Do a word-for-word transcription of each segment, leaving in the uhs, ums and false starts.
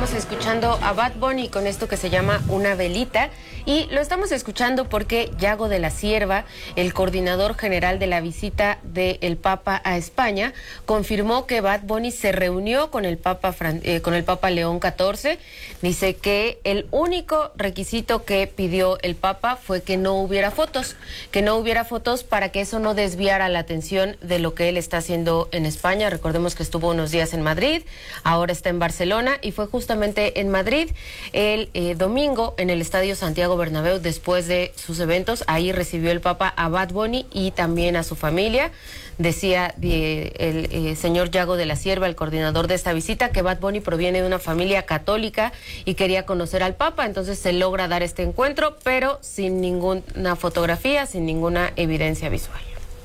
estamos escuchando a Bad Bunny con esto que se llama Una Velita, y lo estamos escuchando porque Yago de la Cierva, el coordinador general de la visita del Papa a España, confirmó que Bad Bunny se reunió con el Papa Fran- eh, con el Papa León catorce. Dice que el único requisito que pidió el Papa fue que no hubiera fotos, que no hubiera fotos para que eso no desviara la atención de lo que él está haciendo en España. Recordemos que estuvo unos días en Madrid, ahora está en Barcelona, y fue justamente en Madrid el eh, domingo en el Estadio Santiago Bernabéu, después de sus eventos. Ahí recibió el Papa a Bad Bunny y también a su familia. Decía de, el eh, señor Yago de la Cierva, el coordinador de esta visita, que Bad Bunny proviene de una familia católica y quería conocer al Papa. Entonces se logra dar este encuentro, pero sin ninguna fotografía, sin ninguna evidencia visual.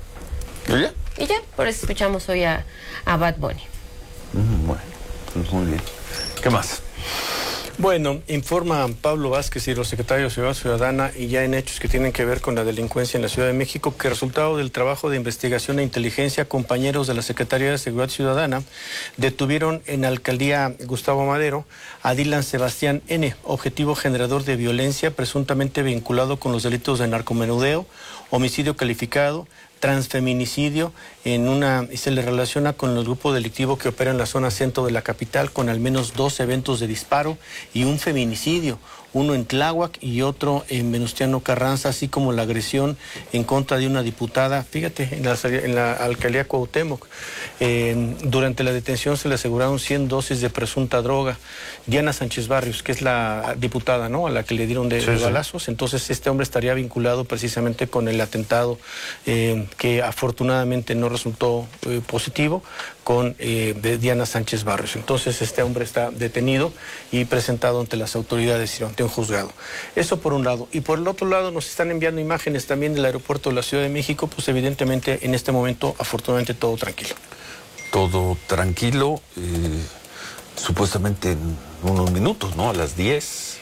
¿Y ya? Y ya, por eso escuchamos hoy a, a Bad Bunny. Mm, bueno, pues muy bien. ¿Qué más? Bueno, informa Pablo Vázquez y los secretarios de Seguridad Ciudadana, y ya en hechos que tienen que ver con la delincuencia en la Ciudad de México, que resultado del trabajo de investigación e inteligencia, compañeros de la Secretaría de Seguridad Ciudadana detuvieron en Alcaldía Gustavo Madero a Dylan Sebastián N., objetivo generador de violencia, presuntamente vinculado con los delitos de narcomenudeo, homicidio calificado, transfeminicidio, en una, y se le relaciona con el grupo delictivo que opera en la zona centro de la capital, con al menos dos eventos de disparo y un feminicidio, uno en Tláhuac y otro en Venustiano Carranza, así como la agresión en contra de una diputada, fíjate, en la, en la alcaldía Cuauhtémoc. Eh, durante la detención se le aseguraron cien dosis de presunta droga. Diana Sánchez Barrios, que es la diputada, ¿no?, a la que le dieron de, sí, de balazos, sí. Entonces este hombre estaría vinculado precisamente con el atentado eh, que afortunadamente no resultó eh, positivo, con eh, de Diana Sánchez Barrios. Entonces este hombre está detenido y presentado ante las autoridades y ante un juzgado. Eso por un lado. Y por el otro lado nos están enviando imágenes también del aeropuerto de la Ciudad de México, pues evidentemente en este momento afortunadamente todo tranquilo. Todo tranquilo, eh, supuestamente en unos minutos, ¿no? A las diez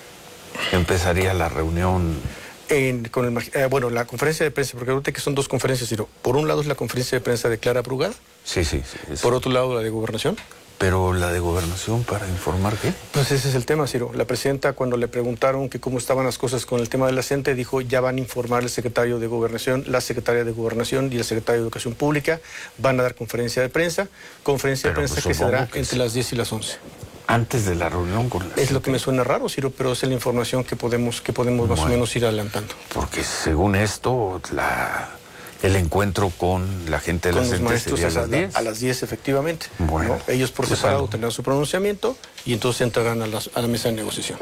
empezaría la reunión. En, con el, eh, bueno, la conferencia de prensa, porque ahorita que son dos conferencias, Ciro. Por un lado es la conferencia de prensa de Clara Brugada. Sí, sí, sí. Por otro lado la de Gobernación. Pero la de Gobernación, ¿para informar qué? Pues ese es el tema, Ciro. La presidenta, cuando le preguntaron que cómo estaban las cosas con el tema de la CENTE, dijo, ya van a informar el secretario de Gobernación, la secretaria de Gobernación y el secretario de Educación Pública, van a dar conferencia de prensa, conferencia pero de prensa pues que se dará que entre sí. las diez y las once. Antes de la reunión con la Es CENTE. Lo que me suena raro, Ciro, pero es la información que podemos, que podemos más bueno, o menos ir adelantando. Porque según esto, la... el encuentro con la gente de con la los CENTE maestros sería a las diez. A las diez, efectivamente. Bueno, ¿no? Ellos por pues separado algo. tendrán su pronunciamiento y entonces entrarán a, las, a la mesa de negociación.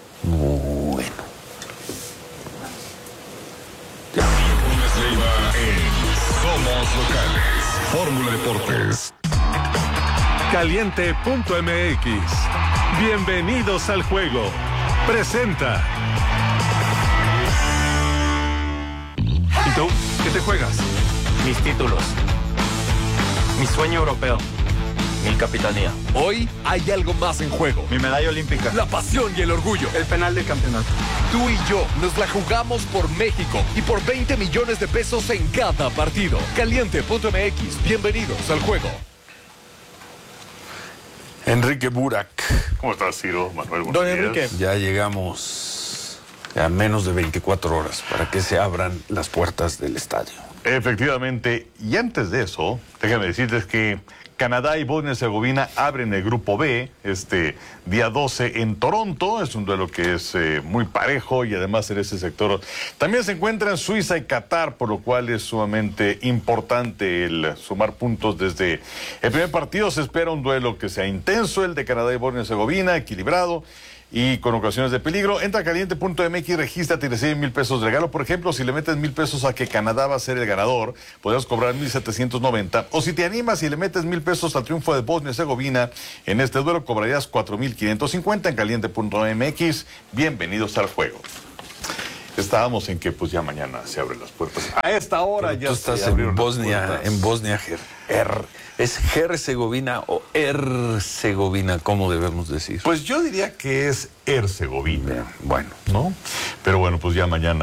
Bueno. Somos locales. Fórmula Deportes. Caliente punto M X. Bienvenidos al juego. Presenta. ¿Y tú? ¿Qué te juegas? Mis títulos. Mi sueño europeo. Mi capitanía. Hoy hay algo más en juego. Mi medalla olímpica. La pasión y el orgullo. El penal de campeonato. Tú y yo nos la jugamos por México y por veinte millones de pesos en cada partido. Caliente punto M X. Bienvenidos al juego. Enrique Burak. ¿Cómo estás, Ciro? Manuel, buenos Don días. Enrique. Ya llegamos a menos de veinticuatro horas para que se abran las puertas del estadio. Efectivamente, y antes de eso, déjame decirles que Canadá y Bosnia y Herzegovina abren el grupo B este día doce en Toronto. Es un duelo que es eh, muy parejo y además en ese sector también se encuentran Suiza y Qatar, por lo cual es sumamente importante el sumar puntos desde el primer partido. Se espera un duelo que sea intenso, el de Canadá y Bosnia y Herzegovina, equilibrado y con ocasiones de peligro. Entra a caliente punto M X, regístrate y recibe mil pesos de regalo. Por ejemplo, si le metes mil pesos a que Canadá va a ser el ganador, podrás cobrar mil setecientos noventa. O si te animas y le metes mil pesos al triunfo de Bosnia y Herzegovina en este duelo, cobrarías cuatro mil quinientos cincuenta en caliente punto M X. Bienvenidos al juego. Estábamos en que pues ya mañana se abren las puertas. A esta hora Pero ya tú estás se abrieron en las Bosnia, puertas. en Bosnia, Her, Her- ¿es Herzegovina o Herzegovina? ¿Cómo debemos decir? Pues yo diría que es Herzegovina. Bueno, ¿no? Pero bueno, pues ya mañana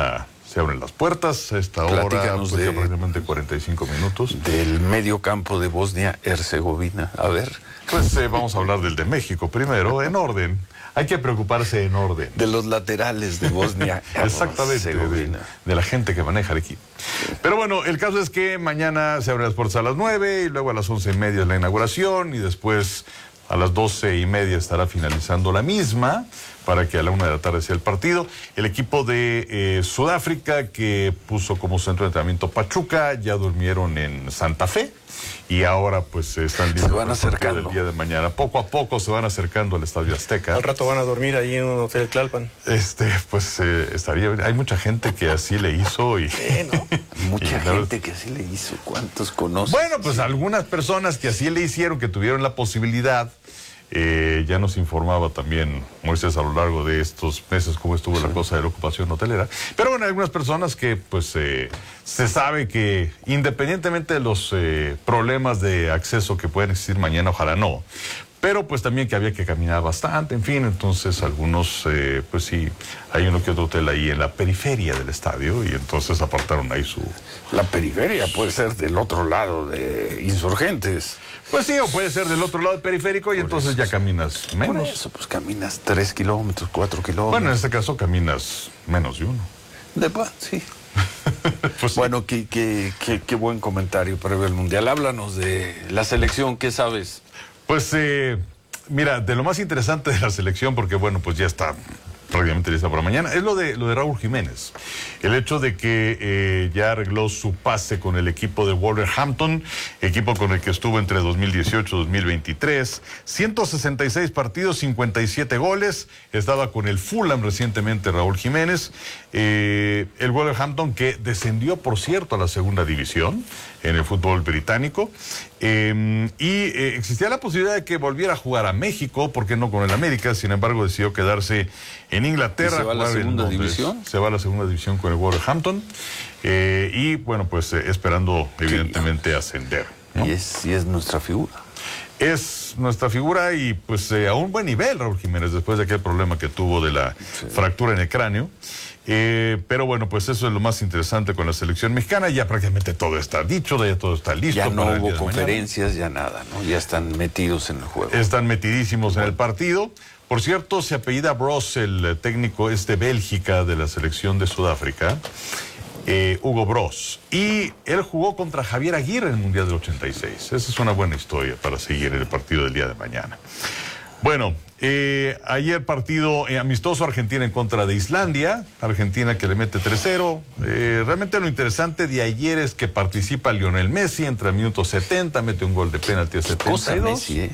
se abren las puertas a esta hora, Platícanos pues, de- aproximadamente cuarenta y cinco minutos. Del medio campo de Bosnia-Herzegovina. A ver, Pues eh, vamos a hablar del de México primero, en orden. Hay que preocuparse en orden. de los laterales de Exactamente, de, Bosnia-Herzegovina. de la gente que maneja el equipo. Pero bueno, el caso es que mañana se abren las puertas a las nueve y luego a las once y media es la inauguración y después a las doce y media estará finalizando la misma para que a la una de la tarde sea el partido. El equipo de eh, Sudáfrica, que puso como centro de entrenamiento Pachuca, ya durmieron en Santa Fe y ahora pues están listos Se van para el partido acercando. del día de mañana. Poco a poco se van acercando al Estadio Azteca. Al rato van a dormir ahí en un hotel Tlalpan. Este, pues eh, estaría bien. Hay mucha gente que así le hizo y... Mucha y la gente que así le hizo. ¿Cuántos conoces? Bueno, pues algunas personas que así le hicieron, que tuvieron la posibilidad, eh, ya nos informaba también Moisés a lo largo de estos meses cómo estuvo la cosa de la ocupación hotelera. Pero bueno, hay algunas personas que pues eh, se sabe que independientemente de los eh, problemas de acceso que pueden existir mañana, ojalá no, pero pues también que había que caminar bastante, en fin, entonces algunos, eh, pues sí, hay uno que otro hotel ahí en la periferia del estadio y entonces apartaron ahí su... La periferia puede ser del otro lado de Insurgentes. Pues sí, o puede ser del otro lado del periférico y entonces ya caminas Por menos. eso, pues caminas tres kilómetros, cuatro kilómetros. Bueno, en este caso caminas menos de uno. De pa- sí. Pues sí. Bueno, qué, qué, qué, qué buen comentario previo al Mundial. Háblanos de la selección, ¿qué sabes? Pues eh, mira, de lo más interesante de la selección, porque bueno, pues ya está prácticamente lista para mañana, es lo de lo de Raúl Jiménez. El hecho de que eh, ya arregló su pase con el equipo de Wolverhampton, equipo con el que estuvo entre dos mil dieciocho y dos mil veintitrés, ciento sesenta y seis partidos, cincuenta y siete goles, estaba con el Fulham recientemente Raúl Jiménez, eh, el Wolverhampton que descendió, por cierto, a la segunda división en el fútbol británico, eh, y eh, existía la posibilidad de que volviera a jugar a México, ¿por qué no con el América? Sin embargo, decidió quedarse en Inglaterra. ¿Y se va a la jugar en segunda Londres. división? Se va a la segunda división con el Wolverhampton, eh, y bueno, pues eh, esperando evidentemente ascender, ¿no? Y es, y es nuestra figura. Es nuestra figura y pues eh, a un buen nivel Raúl Jiménez después de aquel problema que tuvo de la fractura en el cráneo. Eh, pero bueno, pues eso es lo más interesante con la selección mexicana. Ya prácticamente todo está dicho, ya todo está listo. Ya no para el hubo día de mañana. conferencias, ya nada, ¿no? Ya están metidos en el juego. Están metidísimos en el partido. Por cierto, se apellida Bros, el técnico es de Bélgica de la selección de Sudáfrica, eh, Hugo Bros. Y él jugó contra Javier Aguirre en el Mundial del ochenta y seis. Esa es una buena historia para seguir el partido del día de mañana. Bueno, eh, ayer partido eh, amistoso Argentina en contra de Islandia, Argentina que le mete tres cero. Eh, realmente lo interesante de ayer es que participa Lionel Messi, entra al minuto setenta, mete un gol de penalti a setenta Cosa y dos. Messi, ¿eh?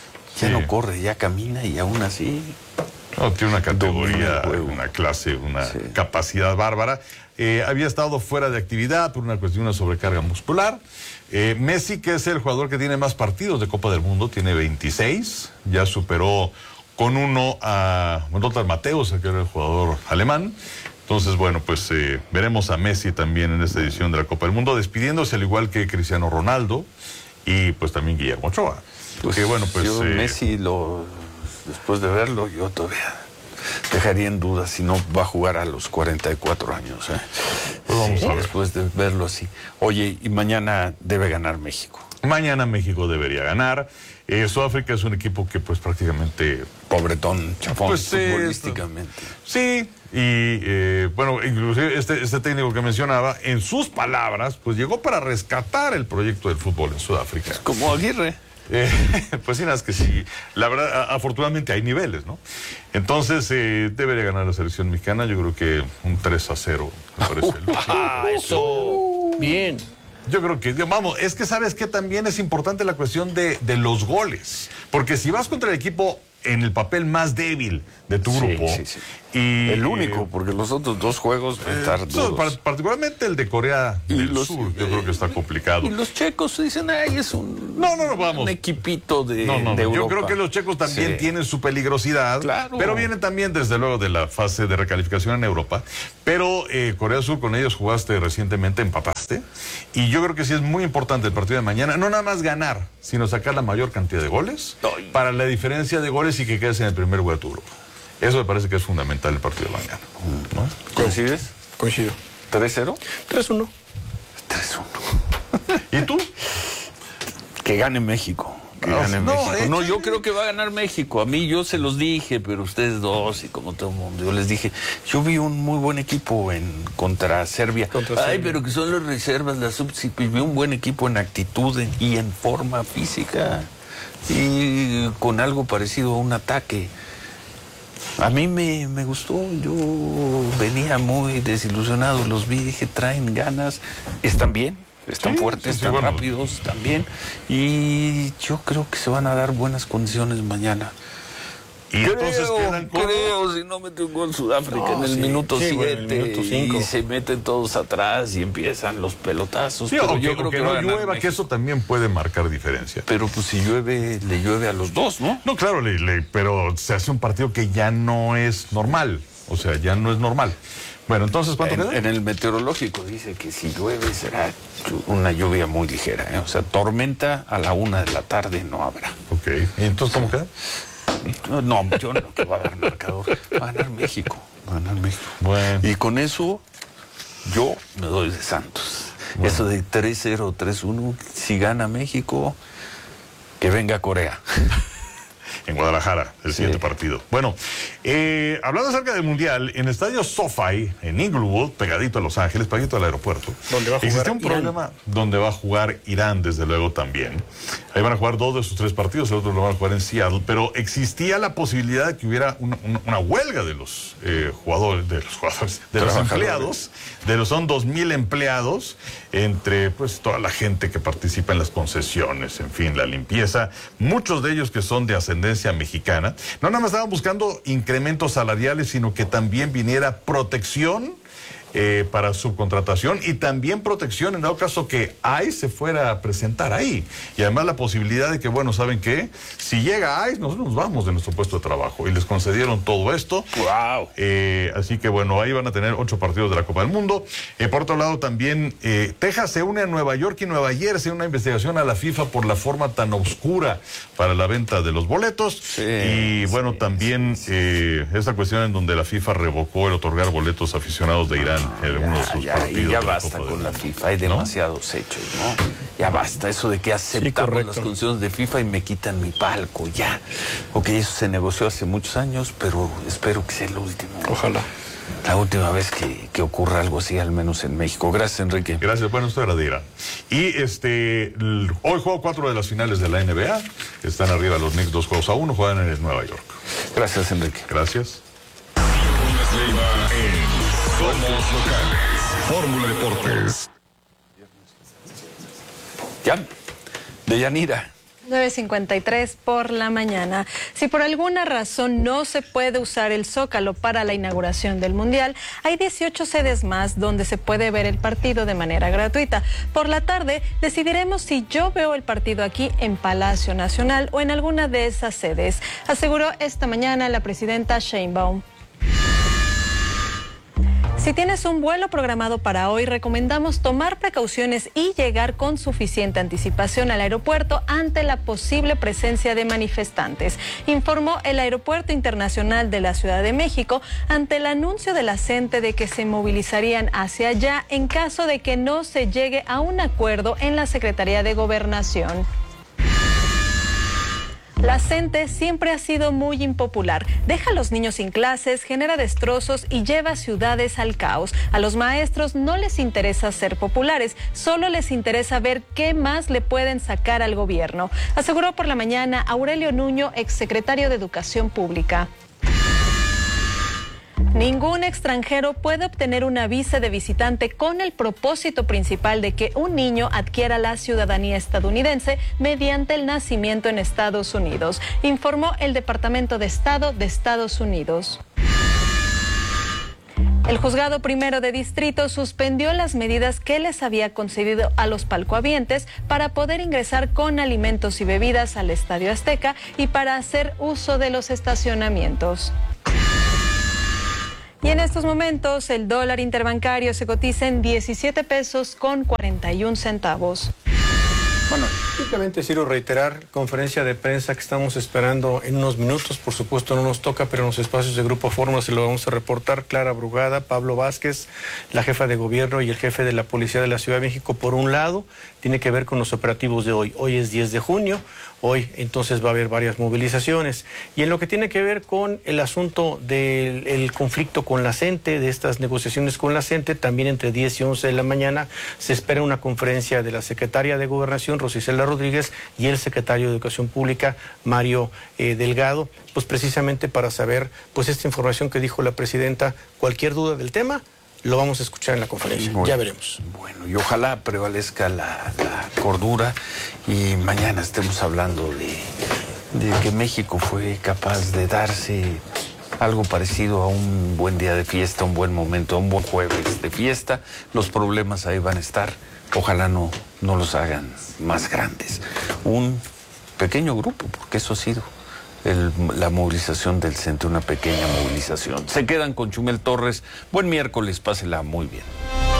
Ya Sí. no corre, ya camina y aún así... No, tiene una categoría, Domina el juego. una clase, una Sí. capacidad bárbara. Eh, había estado fuera de actividad por una cuestión de una sobrecarga muscular. Eh, Messi, que es el jugador que tiene más partidos de Copa del Mundo, tiene veintiséis, ya superó con uno a Lothar Matthäus, que era el jugador alemán. Entonces, bueno, pues eh, veremos a Messi también en esta edición de la Copa del Mundo, despidiéndose al igual que Cristiano Ronaldo y pues también Guillermo Ochoa. Pues, que bueno, pues yo eh, Messi, lo, después de verlo, yo todavía dejaría en duda si no va a jugar a los cuarenta y cuatro años. ¿eh? Pues vamos Sí, a ver. después de verlo así. Oye, y mañana debe ganar México. mañana México debería ganar. Eh, Sudáfrica es un equipo que pues prácticamente... Pobretón, chafón, Pues, eh, futbolísticamente. Sí, y eh, bueno, inclusive este, este técnico que mencionaba, en sus palabras, pues llegó para rescatar el proyecto del fútbol en Sudáfrica. Como Aguirre. Eh, pues sí, nada, es que sí, la verdad, a- afortunadamente hay niveles, ¿no? Entonces, eh, debería ganar la selección mexicana, yo creo que un tres a cero, me parece. Ah, eso. Bien. Yo creo que, vamos, es que sabes que también es importante la cuestión de, de los goles, porque si vas contra el equipo en el papel más débil de tu Sí, grupo, sí, sí. y El único, porque los otros dos juegos van a estar eh, duros. par- particularmente el de Corea Y del los- Sur, yo creo que está complicado. Y los checos dicen, ay, es un, No, no, no, vamos. un equipito de, No, no, de no. Yo Europa. creo que los checos también Sí. tienen su peligrosidad, Claro. pero vienen también desde luego de la fase de recalificación en Europa. Pero eh, Corea del Sur, con ellos jugaste recientemente, empataste, y yo creo que sí es muy importante el partido de mañana, no nada más ganar, sino sacar la mayor cantidad de goles Ay. para la diferencia de goles y que quedes en el primer lugar de tu grupo. Eso me parece que es fundamental el partido de mañana, ¿no? ¿Coincides? Coincido. ¿tres cero? tres uno. tres uno. ¿Y tú? Que gane México. Que No, gane no, México. échale. No, yo creo que va a ganar México. A mí yo se los dije, pero ustedes dos y como todo el mundo, yo les dije, yo vi un muy buen equipo en contra Serbia. Contra Ay, Serbia. pero que son las reservas, las sub, sí, vi un buen equipo en actitud en- y en forma física y con algo parecido a un ataque. A mí me, me gustó, yo venía muy desilusionado, los vi, dije, traen ganas, están bien. Están Sí, fuertes, sí, sí, están bueno. rápidos también. Y yo creo que se van a dar buenas condiciones mañana. Y entonces quedan con... creo, si no mete un gol Sudáfrica No, en el sí, minuto sí, siete bueno, en el minuto cinco. y se meten todos atrás y empiezan los pelotazos. Sí, pero o yo que, creo o que que va a no ganar llueva, que México. eso también puede marcar diferencia. Pero pues si llueve, le llueve a los dos, ¿no? No, claro, le, le- pero se hace un partido que ya no es normal. O sea, ya no es normal. Bueno, entonces, ¿cuánto En, queda? en el meteorológico dice que si llueve será llu- una lluvia muy ligera, ¿eh? O sea, tormenta a la una de la tarde no habrá. Ok. ¿Y entonces cómo queda? No, no, yo no que va a dar marcador. Va a ganar México. Va a ganar México. Bueno. Y con eso, yo me doy de Santos. Eso de tres cero, tres uno, si gana México, que venga Corea. En Guadalajara, el Sí. siguiente partido. Bueno, eh, hablando acerca del Mundial, en el estadio SoFi, en Inglewood, pegadito a Los Ángeles, pegadito al aeropuerto, Donde va a jugar existe un Irán. problema donde va a jugar Irán, desde luego también. Ahí van a jugar dos de sus tres partidos, el otro lo van a jugar en Seattle, pero existía la posibilidad de que hubiera una, una- una huelga de los eh, jugadores, de los jugadores, de los Trabajadores. empleados, de los son dos mil empleados, entre pues toda la gente que participa en las concesiones, en fin, la limpieza, muchos de ellos que son de ascendencia mexicana, no nada más estaban buscando incrementos salariales, sino que también viniera protección eh, para subcontratación y también protección en dado caso que I C E se fuera a presentar ahí. Y además la posibilidad de que, bueno, ¿saben qué? Si llega I C E, nosotros nos vamos de nuestro puesto de trabajo. Y les concedieron todo esto. ¡Wow! Eh, así que bueno, ahí van a tener ocho partidos de la Copa del Mundo. Eh, por otro lado, también eh, Texas se une a Nueva York y Nueva Jersey una investigación a la FIFA por la forma tan oscura para la venta de los boletos. Sí, y bueno, sí, también eh, esta cuestión en donde la FIFA revocó el otorgar boletos a aficionados de Irán en algunos de sus Ya, partidos. y ya de la basta Copa con del la Mundo. FIFA, hay demasiados hechos, ¿no? Ya basta, eso de que aceptamos correcto. las condiciones de FIFA y me quitan mi palco, ya. Ok, eso se negoció hace muchos años, pero espero que sea el último. Ojalá. La última vez que, que ocurra algo así, al menos en México. Gracias, Enrique. Gracias, bueno, esto era de Irán. Y este, l- hoy juego cuatro de las finales de la N B A. Están arriba los Knicks dos juegos a uno, juegan en Nueva York. Gracias, Enrique. Gracias. Somos locales. Fórmula Deportes. Ya, Deyanira. nueve cincuenta y tres por la mañana. Si por alguna razón no se puede usar el Zócalo para la inauguración del Mundial, hay dieciocho sedes más donde se puede ver el partido de manera gratuita. Por la tarde decidiremos si yo veo el partido aquí en Palacio Nacional o en alguna de esas sedes, aseguró esta mañana la presidenta Sheinbaum. Si tienes un vuelo programado para hoy, recomendamos tomar precauciones y llegar con suficiente anticipación al aeropuerto ante la posible presencia de manifestantes, informó el Aeropuerto Internacional de la Ciudad de México ante el anuncio de la CENTE de que se movilizarían hacia allá en caso de que no se llegue a un acuerdo en la Secretaría de Gobernación. La CENTE siempre ha sido muy impopular. Deja a los niños sin clases, genera destrozos y lleva ciudades al caos. A los maestros no les interesa ser populares, solo les interesa ver qué más le pueden sacar al gobierno, aseguró por la mañana Aurelio Nuño, exsecretario de Educación Pública. Ningún extranjero puede obtener una visa de visitante con el propósito principal de que un niño adquiera la ciudadanía estadounidense mediante el nacimiento en Estados Unidos, informó el Departamento de Estado de Estados Unidos. El juzgado primero de distrito suspendió las medidas que les había concedido a los palcohabientes para poder ingresar con alimentos y bebidas al Estadio Azteca y para hacer uso de los estacionamientos. Y en estos momentos el dólar interbancario se cotiza en diecisiete pesos con cuarenta y un centavos. Bueno, simplemente quiero reiterar, conferencia de prensa que estamos esperando en unos minutos, por supuesto no nos toca, pero en los espacios de Grupo Fórmula se lo vamos a reportar. Clara Brugada, Pablo Vázquez, la jefa de gobierno y el jefe de la Policía de la Ciudad de México, por un lado, tiene que ver con los operativos de hoy. Hoy es diez de junio, hoy entonces va a haber varias movilizaciones. Y en lo que tiene que ver con el asunto del el conflicto con la CENTE, de estas negociaciones con la CENTE, también entre diez y once de la mañana se espera una conferencia de la secretaria de Gobernación, Rosicela Rodríguez, y el secretario de Educación Pública, Mario eh, Delgado, pues precisamente para saber pues esta información que dijo la presidenta. Cualquier duda del tema, lo vamos a escuchar en la conferencia, bueno, ya veremos. Bueno, y ojalá prevalezca la, la cordura y mañana estemos hablando de, de que México fue capaz de darse algo parecido a un buen día de fiesta, un buen momento, a un buen jueves de fiesta. Los problemas ahí van a estar. Ojalá no, no los hagan más grandes. Un pequeño grupo, porque eso ha sido el, la movilización del centro, una pequeña movilización. Se quedan con Chumel Torres. Buen miércoles, pásela muy bien.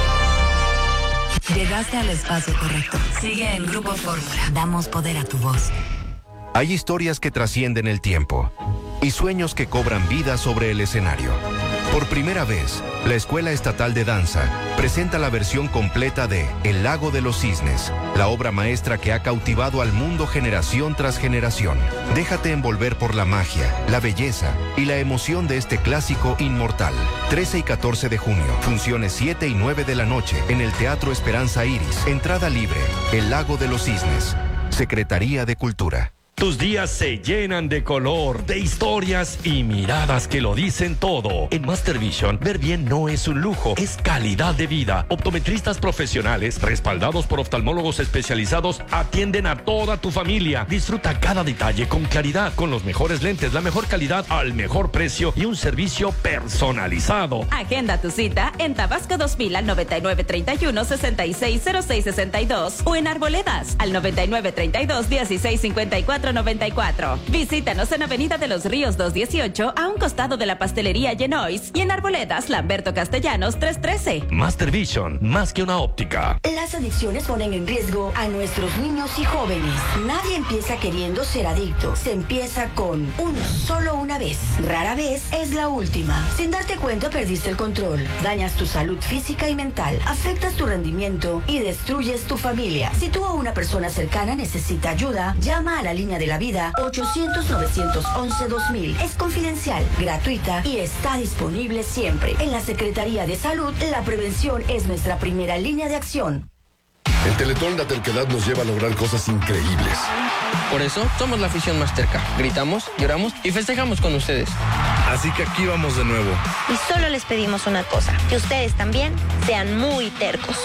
Llegaste al espacio correcto. Sigue en Grupo Fórmula. Damos poder a tu voz. Hay historias que trascienden el tiempo y sueños que cobran vida sobre el escenario. Por primera vez, la Escuela Estatal de Danza presenta la versión completa de El Lago de los Cisnes, la obra maestra que ha cautivado al mundo generación tras generación. Déjate envolver por la magia, la belleza y la emoción de este clásico inmortal. trece y catorce de junio, funciones siete y nueve de la noche en el Teatro Esperanza Iris. Entrada libre. El Lago de los Cisnes. Secretaría de Cultura. Tus días se llenan de color, de historias y miradas que lo dicen todo. En Master Vision, ver bien no es un lujo, es calidad de vida. Optometristas profesionales, respaldados por oftalmólogos especializados, atienden a toda tu familia. Disfruta cada detalle con claridad, con los mejores lentes, la mejor calidad al mejor precio y un servicio personalizado. Agenda tu cita en Tabasco dos mil al noventa y nueve treinta y uno sesenta y seis cero seis sesenta y dos o en Arboledas al noventa y nueve treinta y dos dieciséis cincuenta y cuatro noventa y cuatro. Visítanos en Avenida de los Ríos doscientos dieciocho, a un costado de la pastelería Genois, y en Arboledas, Lamberto Castellanos trescientos trece. Master Vision, más que una óptica. Las adicciones ponen en riesgo a nuestros niños y jóvenes. Nadie empieza queriendo ser adicto. Se empieza con uno, solo una vez. Rara vez es la última. Sin darte cuenta, perdiste el control. Dañas tu salud física y mental, afectas tu rendimiento y destruyes tu familia. Si tú o una persona cercana necesita ayuda, llama a la línea de la vida ochocientos novecientos once dos mil. Es confidencial, gratuita y está disponible siempre. En la Secretaría de Salud, la prevención es nuestra primera línea de acción. El Teletón La Terquedad nos lleva a lograr cosas increíbles. Por eso somos la afición más terca. Gritamos, lloramos y festejamos con ustedes. Así que aquí vamos de nuevo. Y solo les pedimos una cosa, que ustedes también sean muy tercos.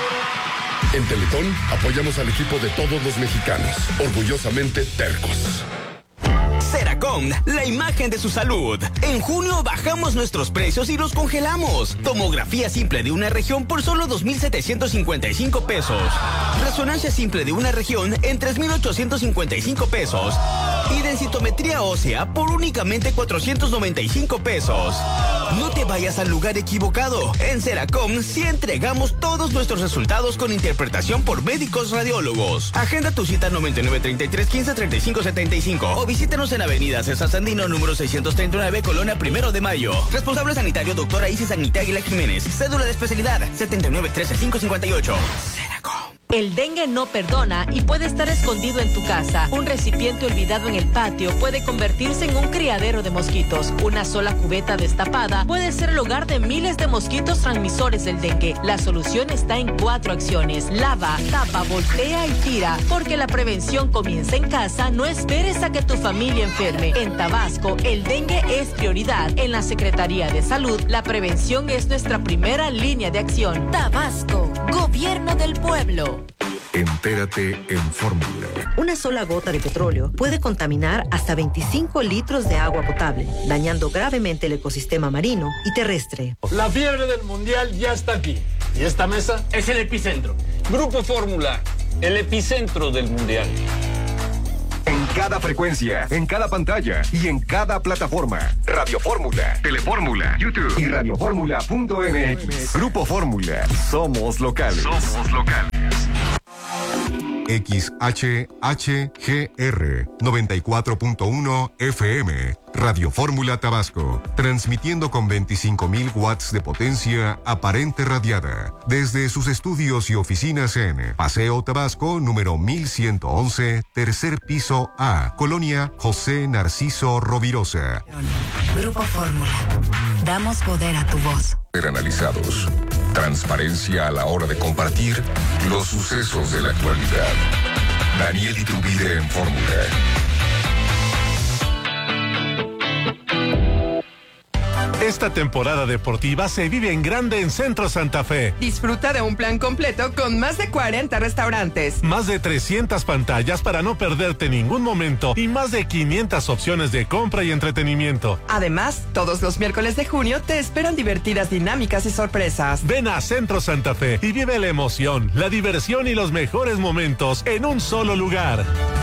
En Teletón apoyamos al equipo de todos los mexicanos, orgullosamente tercos. Seracom, la imagen de su salud. En junio bajamos nuestros precios y los congelamos. Tomografía simple de una región por solo dos mil setecientos cincuenta y cinco pesos. Resonancia simple de una región en tres mil ochocientos cincuenta y cinco pesos. Y densitometría ósea por únicamente cuatrocientos noventa y cinco pesos. No te vayas al lugar equivocado. En Seracom sí entregamos todos nuestros resultados con interpretación por médicos radiólogos. Agenda tu cita noventa y nueve treinta y tres quince treinta y cinco setenta y cinco o visítanos en Avenida César Sandino, número seiscientos treinta y nueve, Colonia Primero de Mayo. Responsable sanitario, doctora Isis Agnita Aguilar Jiménez. Cédula de especialidad, setenta y nueve trece cinco cincuenta y ocho. Seracom. El dengue no perdona y puede estar escondido en tu casa. Un recipiente olvidado en el patio puede convertirse en un criadero de mosquitos. Una sola cubeta destapada puede ser el hogar de miles de mosquitos transmisores del dengue. La solución está en cuatro acciones. Lava, tapa, voltea y tira. Porque la prevención comienza en casa, no esperes a que tu familia enferme. En Tabasco, el dengue es prioridad. En la Secretaría de Salud, la prevención es nuestra primera línea de acción. Tabasco, Gobierno del Pueblo. Entérate en Fórmula. Una sola gota de petróleo puede contaminar hasta veinticinco litros de agua potable, dañando gravemente el ecosistema marino y terrestre. La fiebre del mundial ya está aquí. Y esta mesa es el epicentro. Grupo Fórmula, el epicentro del mundial. En cada frecuencia, en cada pantalla y en cada plataforma. Radio Fórmula, Telefórmula, YouTube y radioformula punto m x. Grupo Fórmula. Somos locales. Somos locales. X H H G R noventa y cuatro punto uno F M. Radio Fórmula Tabasco, transmitiendo con veinticinco mil watts de potencia aparente radiada desde sus estudios y oficinas en Paseo Tabasco, número mil ciento once, tercer piso A, Colonia José Narciso Rovirosa. Grupo Fórmula. Damos poder a tu voz. Ser analizados. Transparencia a la hora de compartir los sucesos de la actualidad. Daniel Iturbide en Fórmula. Esta temporada deportiva se vive en grande en Centro Santa Fe. Disfruta de un plan completo con más de cuarenta restaurantes. Más de trescientas pantallas para no perderte ningún momento y más de quinientas opciones de compra y entretenimiento. Además, todos los miércoles de junio te esperan divertidas dinámicas y sorpresas. Ven a Centro Santa Fe y vive la emoción, la diversión y los mejores momentos en un solo lugar.